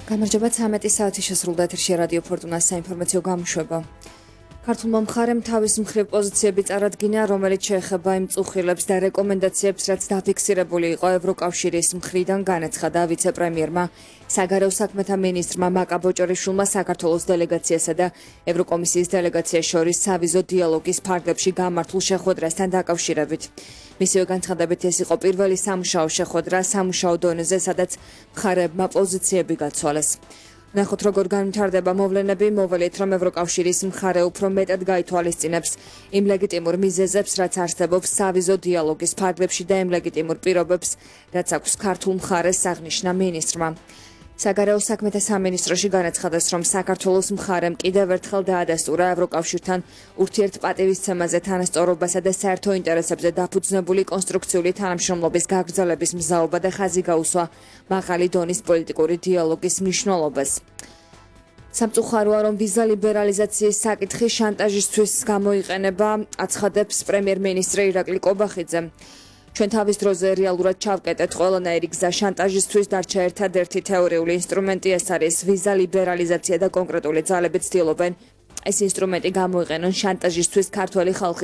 გამარჯობა 13 საათი შესრულდა ეთერში რადიო ფორტუნას საინფორმაციო გამოშვება. ქართულმა მხარემ თავის მხრივ პოზიციები წარადგინა, რომელიც შეეხება იმ წუხილებს და რეკომენდაციებს, რაც დაფიქსირებული იყო ევროკავშირის მხრიდან, განაცხადა ვიცე-პრემიერმა, საგარეო საქმეთა მინისტრმა მაკა ბოჭორიშვილმა საქართველოს დელეგაციასა და ევროკომისიის დელეგაციას შორის სავიზო დიალოგის ფარგლებში გამართულ შეხვედრასთან დაკავშირებით. მისივე განცხადებით ეს იყო პირველი სამუშაო შეხვედრა სამუშაო დონეზე, სადაც მხარეებმა პოზიციები გაცვალეს. ნახოთ როგორ განვითარდება მოვლენები, მოვალეთ რომ ევროკავშირის მხარე უფრო მეტად გაითვალისწინებს იმ ლეგიტიმურ მიზეზებს, რაც არსებობს სავიზო დიალოგის ფარგლებში და იმ ლეგიტიმურ პირობებს, რაც აქვს ქართულ მხარეს აღნიშნა მინისტრმა. საგარეო საქმეთა სამინისტროში განაცხადეს, რომ საქართველოს მხარემ კიდევ ერთხელ დაადასტურა ევროკავშირთან ურთიერთპატივისცემაზე თანასწორობასა და საერთო ინტერესებზე დაფუძნებული კონსტრუქციული თანამშრომლობის გაგრძელების მზაობა და ხაზი გაუსვა მაღალი დონის პოლიტიკური დიალოგის მნიშვნელობას. სამწუხაროა, რომ ვიზა ლიბერალიზაციის საკითხი შანტაჟისთვის გამოიყენება, აცხადებს პრემიერ-მინისტრი ირაკლი კობახიძე. ჩვენ თავის დროზე რეალურად ჩავკეტეთ ყველანაირი გზა შანტაჟისთვის, დარჩა ერთადერთი თეორიული ინსტრუმენტი ეს არის ვიზა ლიბერალიზაცია და კონკრეტული ძალები ცდილობენ ეს ინსტრუმენტი გამოიყენონ შანტაჟისთვის ქართველი ხალხის